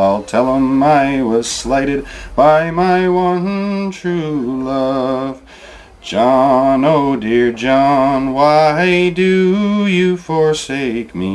I'll tell 'em I was slighted by my one true love. John, oh dear John, why do you forsake me?